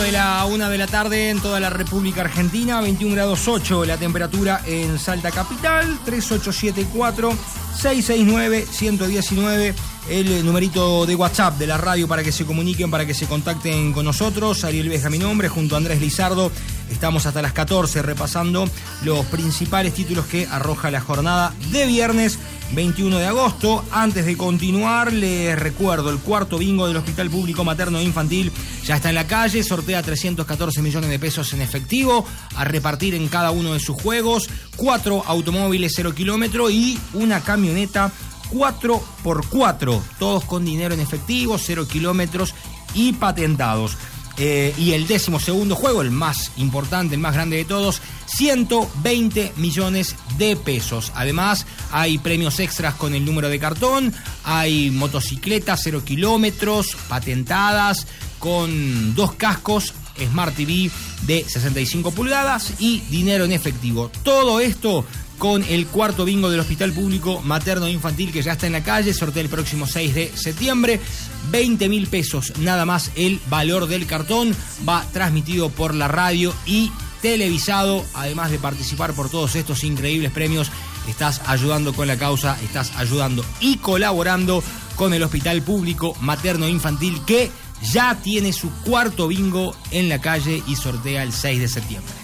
de la 1 de la tarde en toda la República Argentina, 21 grados 8 la temperatura en Salta Capital, 3874-669-119, el numerito de WhatsApp de la radio para que se comuniquen, para que se contacten con nosotros. Ariel Beja, mi nombre, junto a Andrés Lizardo. Estamos hasta las 14 repasando los principales títulos que arroja la jornada de viernes 21 de agosto. Antes de continuar, les recuerdo, el cuarto bingo del Hospital Público Materno e Infantil ya está en la calle, sortea 314 millones de pesos en efectivo a repartir en cada uno de sus juegos, 4 automóviles 0 kilómetro y una camioneta 4x4, todos con dinero en efectivo, 0 kilómetros y patentados. Y el 12º juego, el más importante, el más grande de todos, 120 millones de pesos. Además, hay premios extras con el número de cartón, hay motocicletas 0 kilómetros, patentadas, con 2 cascos, Smart TV de 65 pulgadas y dinero en efectivo. Todo esto con el cuarto bingo del Hospital Público Materno e Infantil, que ya está en la calle, sortea el próximo 6 de septiembre, 20.000 pesos nada más el valor del cartón, va transmitido por la radio y televisado. Además de participar por todos estos increíbles premios, estás ayudando con la causa, estás ayudando y colaborando con el Hospital Público Materno e Infantil, que ya tiene su cuarto bingo en la calle y sortea el 6 de septiembre.